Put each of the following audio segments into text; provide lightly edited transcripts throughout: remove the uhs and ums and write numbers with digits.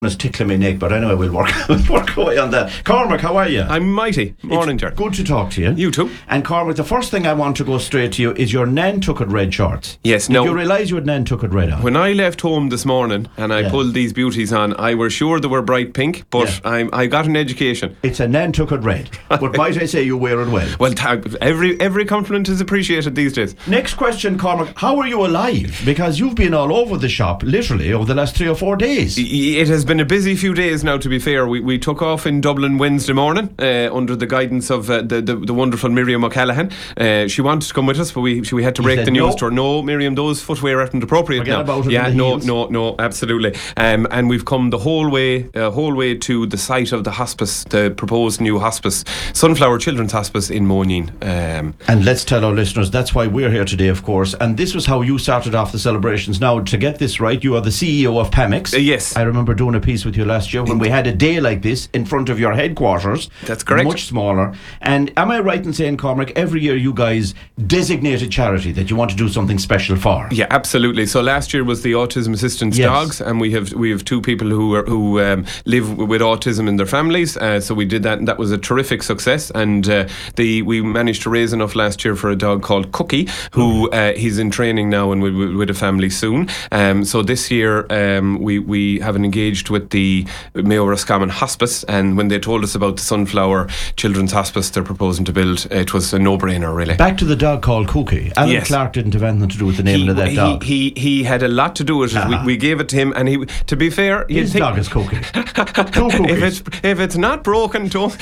It's tickling my neck, but anyway, we'll work away on that. Cormac, how are you? I'm mighty. Morning, Ger. Good to talk to you. You too. And Cormac, the first thing I want to go straight to you is your Nantucket red shorts. Yes, Did you realise you had Nantucket red on? When I left home this morning and I pulled these beauties on, I was sure they were bright pink, but I got an education. It's a Nantucket red, but might I say you wear it well? Well, every compliment is appreciated these days. Next question, Cormac. How are you alive? Because you've been all over the shop, literally, over the last 3 or 4 days. It has been a busy few days now, to be fair. We took off in Dublin Wednesday morning under the guidance of the wonderful Miriam O'Callaghan. She wanted to come with us, but we had to break the news to her. No, Miriam, those footwear aren't appropriate. Forget now. About it. Yeah, no, absolutely. And we've come the whole way to the site of the hospice, the proposed new hospice, Sunflower Children's Hospice in Moineen. And let's tell our listeners that's why we're here today, of course. And this was how you started off the celebrations. Now, to get this right, you are the CEO of Pamex. Yes. I remember doing a piece with you last year when we had a day like this in front of your headquarters. That's correct. Much smaller. And am I right in saying, Cormac, every year you guys designate a charity that you want to do something special for? Yeah, absolutely. So last year was the Autism Assistance Dogs, and we have 2 people who live with autism in their families. So we did that, and that was a terrific success. And we managed to raise enough last year for a dog called Cookie, who he's in training now and with a family soon. So this year we haven't engaged with the Mayo Roscommon Hospice, and when they told us about the Sunflower Children's Hospice they're proposing to build, it was a no-brainer, really. Back to the dog called Cookie. Alan Clark didn't have anything to do with the name of that dog. He had a lot to do with it. We gave it to him, and he, to be fair, his dog is Cookie. 2 cookies. If it's not broken, don't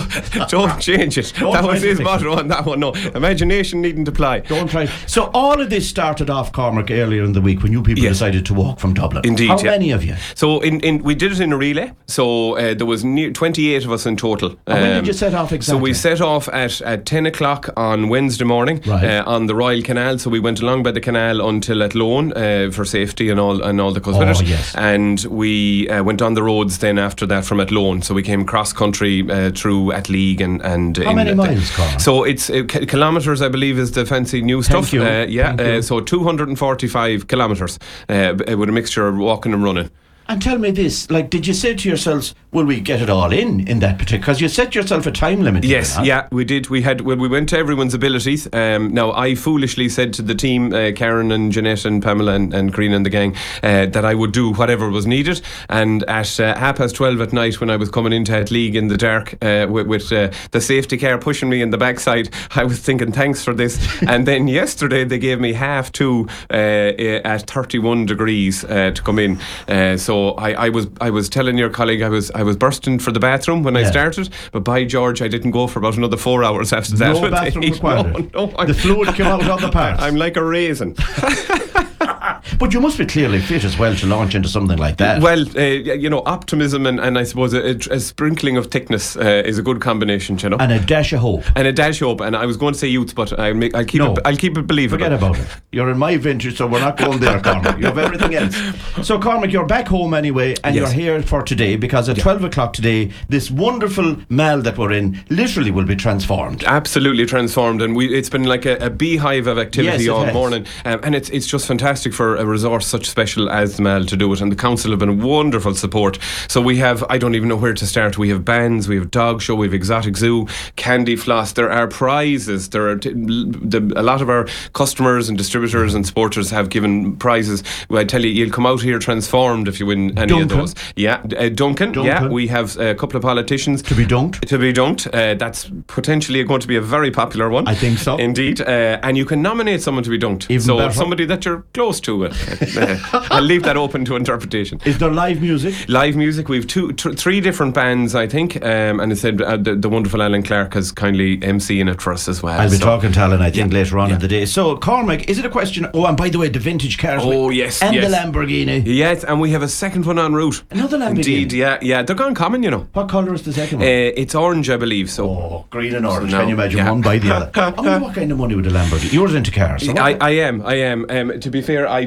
change it. That was his motto on that one. No, imagination needn't apply. Don't try. So all of this started off, Cormac, earlier in the week when you people decided to walk from Dublin. Indeed. How many of you? So we did it in a relay. So there was 28 of us in total. And when did you set off exactly? So we set off at 10 o'clock on Wednesday morning on the Royal Canal. So we went along by the canal until Athlone for safety and all that goes with it. Yes. And we went on the roads then after that from Athlone. So we came cross country through Atleague and how many miles, Cormac? So it's kilometres, I believe, is the fancy new stuff. Thank you. So 245 kilometres with a mixture of walking and running. And tell me this, did you say to yourselves, will we get it all in that particular, because you set yourself a time limit? Yes, we did. We went to everyone's abilities. Now, I foolishly said to the team, Karen and Jeanette and Pamela and Karina and the gang, that I would do whatever was needed. And at 12:30 at night, when I was coming into Atleague in the dark with the safety car pushing me in the backside, I was thinking, thanks for this. And then yesterday they gave me 2:30 at 31 degrees to come in. So I was telling your colleague I was bursting for the bathroom when I started, but by George I didn't go for about another 4 hours after that. No bathroom required. No, the fluid came out of the parts. I'm like a raisin. But you must be clearly fit as well to launch into something like that. Well, optimism and I suppose a sprinkling of thickness is a good combination, you know. And a dash of hope. And I was going to say youth, but I'll keep it believable. Forget about it. You're in my venture, so we're not going there, Cormac. You have everything else. So, Cormac, you're back home anyway, and you're here for today because at 12 o'clock today, this wonderful mall that we're in literally will be transformed. Absolutely transformed, and it's been like a beehive of activity all morning, and it's just fantastic for a resource such special as the mall to do it, and the council have been wonderful support. So we have, I don't even know where to start. We have bands, we have dog show, we have exotic zoo, candy floss. There are prizes. There are a lot of our customers and distributors and supporters have given prizes. I tell you, you'll come out here transformed if you win any of those. Duncan. Yeah, we have a couple of politicians to be dunked. That's potentially going to be a very popular one. I think so. Indeed. And you can nominate someone to be dunked. Even better. Somebody that you're close to. I'll leave that open to interpretation. Is there live music? Live music. We have 3 different bands, I think, and it said the wonderful Alan Clark has kindly MCing it for us as well. I'll be talking to Alan, I think, later on in the day. So, Cormac, is it a question? Oh, and by the way, the vintage cars. Yes. And the Lamborghini. Yes, and we have a second one en route. Another Lamborghini. Indeed, yeah. They're gone common, you know. What colour is the second one? It's orange, I believe. So. Green and orange. Can you imagine one by the other? I wonder what kind of money would a Lamborghini? You're into cars. So I am. To be fair, I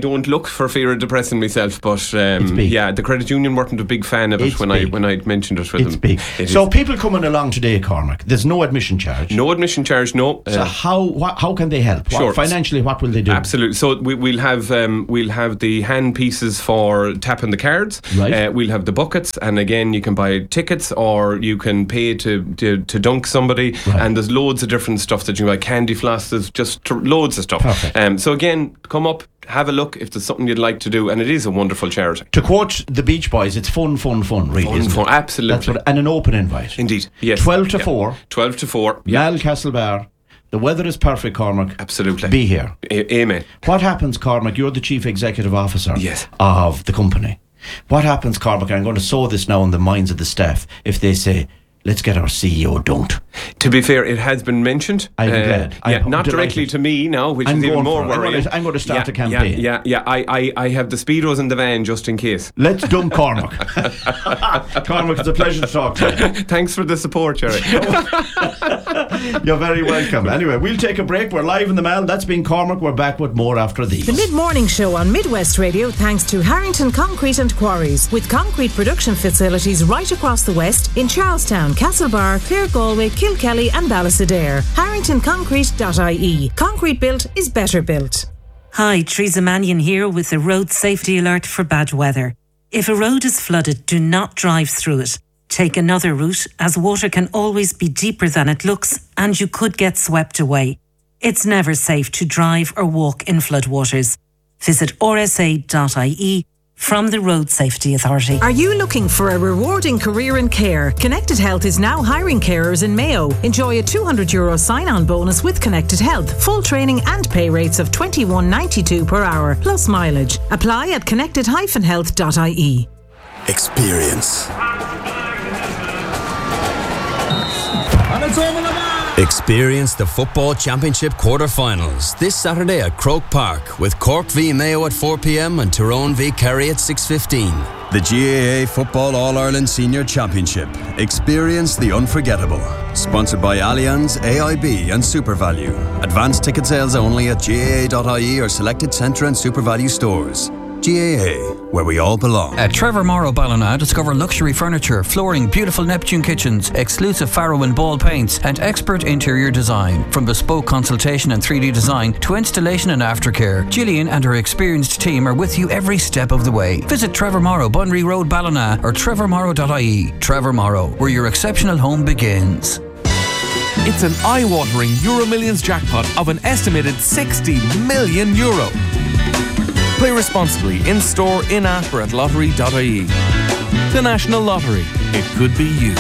don't look for fear of depressing myself, but the credit union weren't a big fan of it when I mentioned it with them. It's big. So people coming along today, Cormac, there's no admission charge. No admission charge, no. So how can they help? Sure. Financially, what will they do? Absolutely. So we'll have the hand pieces for tapping the cards. Right. We'll have the buckets, and again, you can buy tickets or you can pay to dunk somebody. Right. And there's loads of different stuff that you can buy. Candy floss, there's just loads of stuff. Perfect. So again, come up, have a look if there's something you'd like to do, and it is a wonderful charity. To quote the Beach Boys, it's fun, really, isn't it? Absolutely. And an open invite. Indeed, yes. 12 to 4. 12 to 4. Mal Castlebar. The weather is perfect, Cormac. Absolutely. Be here. Amen. What happens, Cormac? You're the Chief Executive Officer Yes. of the company. What happens, Cormac? I'm going to sow this now in the minds of the staff. If they say, let's get our CEO dunked. To be fair, it has been mentioned. I'm glad. I'm not directly to me now, which is even more worrying. I'm going to start a campaign. I have the Speedos in the van just in case. Let's dump Cormac. Cormac, it's a pleasure to talk to you. Thanks for the support, Jerry. You're very welcome. Anyway, we'll take a break. We're live in the Mall. That's been Cormac. We're back with more after these. The Mid-Morning Show on Midwest Radio, thanks to Harrington Concrete and Quarries, with concrete production facilities right across the West in Charlestown, Castlebar, Clare, Galway, Kilkelly and Ballastadair. HarringtonConcrete.ie. Concrete built is better built. Hi, Teresa Mannion here with a road safety alert for bad weather. If a road is flooded, do not drive through it. Take another route, as water can always be deeper than it looks and you could get swept away. It's never safe to drive or walk in floodwaters. Visit rsa.ie from the Road Safety Authority. Are you looking for a rewarding career in care? Connected Health is now hiring carers in Mayo. Enjoy a €200 sign-on bonus with Connected Health. Full training and pay rates of $21.92 per hour, plus mileage. Apply at connected-health.ie. Experience. Experience the Football Championship quarter-finals this Saturday at Croke Park with Cork v Mayo at 4 p.m. and Tyrone v Kerry at 6:15. The GAA Football All-Ireland Senior Championship. Experience the unforgettable. Sponsored by Allianz, AIB and SuperValu. Advanced ticket sales only at GAA.ie or selected Centre and SuperValu stores. GAA, where we all belong. At Trevor Morrow Ballina, discover luxury furniture, flooring, beautiful Neptune kitchens, exclusive Faro and Ball paints, and expert interior design. From bespoke consultation and 3D design to installation and aftercare, Gillian and her experienced team are with you every step of the way. Visit Trevor Morrow, Bunry Road, Ballina, or trevormorrow.ie. Trevor Morrow, where your exceptional home begins. It's an eye-watering Euro Millions jackpot of an estimated €60 million. Play responsibly, in-store, in-app or at lottery.ie. The National Lottery. It could be you.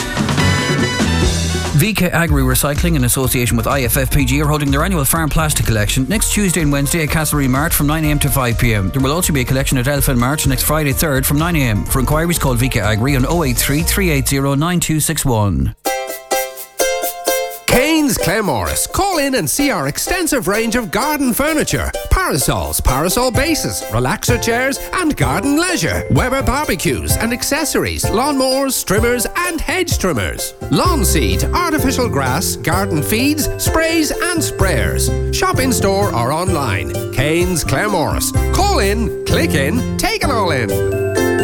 VK Agri Recycling, in association with IFFPG, are holding their annual farm plastic collection next Tuesday and Wednesday at Castlereagh Mart from 9am to 5pm. There will also be a collection at Elfin Mart next Friday 3rd from 9am. For inquiries, call VK Agri on 083 380 9261. Kane's Claremorris. Call in and see our extensive range of garden furniture. Parasols, parasol bases, relaxer chairs and garden leisure. Weber barbecues and accessories, lawnmowers, trimmers and hedge trimmers. Lawn seed, artificial grass, garden feeds, sprays and sprayers. Shop in store or online. Kane's Claremorris. Call in, click in, take it all in.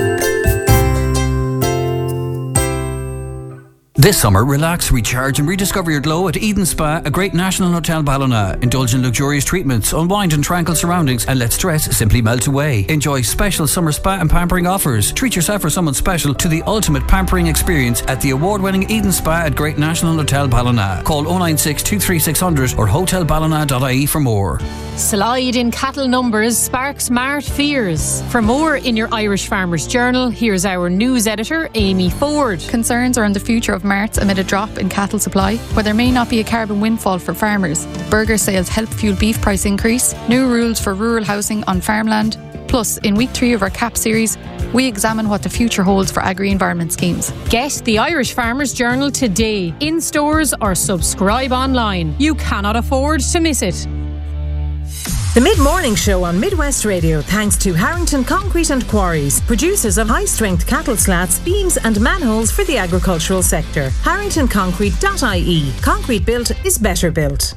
This summer, relax, recharge and rediscover your glow at Eden Spa, a great national hotel Ballina. Indulge in luxurious treatments, unwind in tranquil surroundings and let stress simply melt away. Enjoy special summer spa and pampering offers. Treat yourself or someone special to the ultimate pampering experience at the award-winning Eden Spa at Great National Hotel Ballina. Call 096 23600 or hotelballina.ie for more. Slide in cattle numbers sparks mart fears. For more in your Irish Farmers Journal, here's our news editor, Amy Ford. Concerns around the future of marts amid a drop in cattle supply. Where there may not be a carbon windfall for farmers, burger sales help fuel beef price increase, new rules for rural housing on farmland. Plus, in week 3 of our CAP series, we examine what the future holds for agri-environment schemes. Get the Irish Farmers Journal today, in stores or subscribe online. You cannot afford to miss it. The Mid-Morning Show on Midwest Radio, thanks to Harrington Concrete and Quarries, producers of high-strength cattle slats, beams and manholes for the agricultural sector. HarringtonConcrete.ie. Concrete built is better built.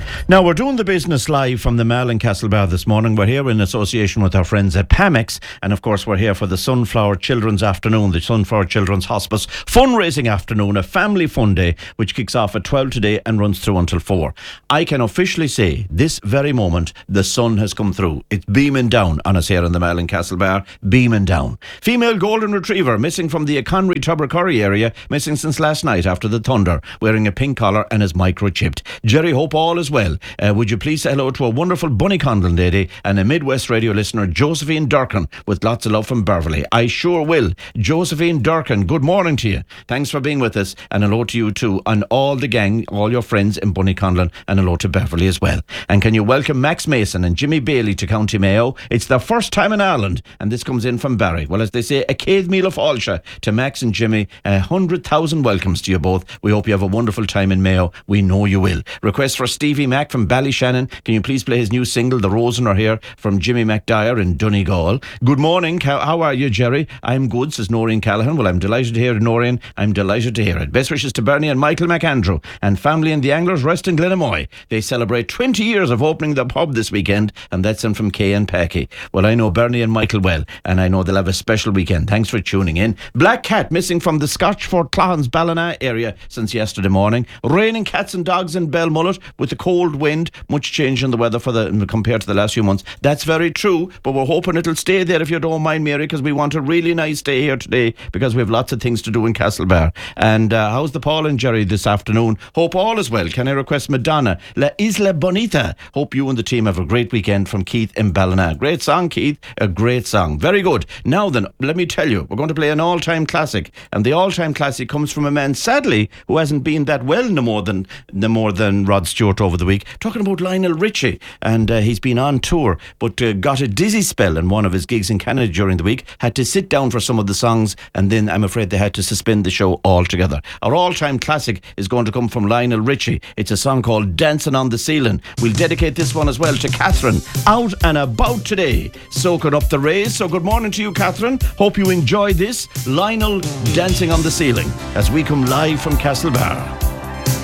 Now, we're doing the business live from the Mall in Castlebar this morning. We're here in association with our friends at Pamex, and of course we're here for the Sunflower Children's Afternoon, the Sunflower Children's Hospice fundraising afternoon, a family fun day which kicks off at 12 today and runs through until 4. I can officially say this very moment the sun has come through. It's beaming down on us here in the Mall in Castlebar, beaming down. Female golden retriever missing from the Conry Tubbercurry area, missing since last night after the thunder, wearing a pink collar and is microchipped. Jerry, hope all is well. Would you please say hello to a wonderful Bunny Conlon lady and a Midwest radio listener, Josephine Durkin, with lots of love from Beverly. I sure will. Josephine Durkin, good morning to you. Thanks for being with us, and hello to you too, and all the gang, all your friends in Bunny Conlon, and hello to Beverly as well. And can you welcome Max Mason and Jimmy Bailey to County Mayo? It's their first time in Ireland, and this comes in from Barry. Well, as they say, a céad míle fáilte to Max and Jimmy. 100,000 welcomes to you both. We hope you have a wonderful time in Mayo. We know you will. Request for Stevie Mac from Ballyshannon. Can you please play his new single, The Rosen Are Here, from Jimmy McDyer in Donegal? Good morning. How are you, Jerry? I'm good, says Noreen Callaghan. Well, I'm delighted to hear it, Noreen. I'm delighted to hear it. Best wishes to Bernie and Michael McAndrew and family in the Anglers Rest in Glenamoy. They celebrate 20 years of opening the pub this weekend, and that's in from Kay and Packy. Well, I know Bernie and Michael well, and I know they'll have a special weekend. Thanks for tuning in. Black cat missing from the Scotchford Clons Ballina area since yesterday morning. Raining cats and dogs in Belmullet with the cold wind. Much change in the weather compared to the last few months. That's very true, but we're hoping it'll stay there, if you don't mind, Mary, because we want a really nice day here today because we have lots of things to do in Castlebar. And how's the Paul and Jerry this afternoon? Hope all is well. Can I request Madonna, La Isla Bonita? Hope you and the team have a great weekend, from Keith in Ballina. Great song, Keith. A great song. Very good. Now then, let me tell you, we're going to play an all-time classic, and the all-time classic comes from a man, sadly, who hasn't been that well no more than Rod Stewart over the week. Talking about Lionel Richie, and he's been on tour, but got a dizzy spell in one of his gigs in Canada during the week, had to sit down for some of the songs, and then I'm afraid they had to suspend the show altogether. Our all-time classic is going to come from Lionel Richie. It's a song called Dancing on the Ceiling. We'll dedicate this one as well to Catherine, out and about today, soaking up the rays. So good morning to you, Catherine. Hope you enjoy this, Lionel Dancing on the Ceiling, as we come live from Castlebar.